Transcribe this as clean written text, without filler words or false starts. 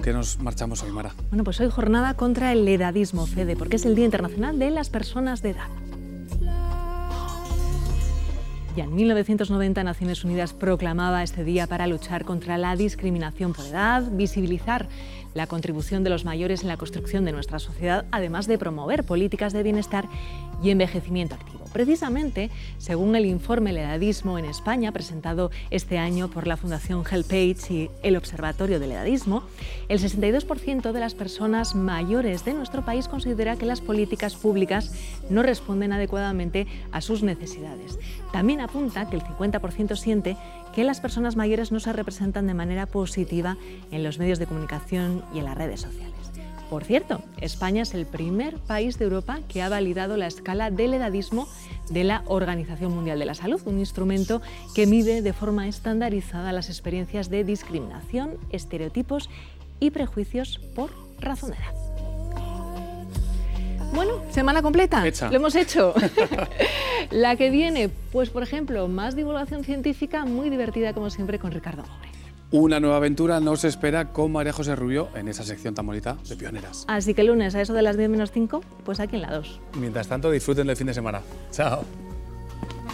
qué nos marchamos hoy, Mara? Bueno, pues hoy jornada contra el edadismo, Fede, porque es el Día Internacional de las Personas de Edad. Ya en 1990 Naciones Unidas proclamaba este día para luchar contra la discriminación por edad, visibilizar la contribución de los mayores en la construcción de nuestra sociedad, además de promover políticas de bienestar y envejecimiento activo. Precisamente, según el informe El edadismo en España, presentado este año por la Fundación HelpAge y el Observatorio del Edadismo, el 62% de las personas mayores de nuestro país considera que las políticas públicas no responden adecuadamente a sus necesidades. También apunta que el 50% siente que las personas mayores no se representan de manera positiva en los medios de comunicación y en las redes sociales. Por cierto, España es el primer país de Europa que ha validado la escala del edadismo de la Organización Mundial de la Salud, un instrumento que mide de forma estandarizada las experiencias de discriminación, estereotipos y prejuicios por razón de edad. Bueno, semana completa. Hecha. Lo hemos hecho. La que viene, pues por ejemplo, más divulgación científica, muy divertida como siempre con Ricardo Moure. Una nueva aventura nos espera con María José Rubio en esa sección tan bonita de Pioneras. Así que el lunes a eso de las 10 menos 5, pues aquí en la 2. Mientras tanto, disfruten del fin de semana. Chao.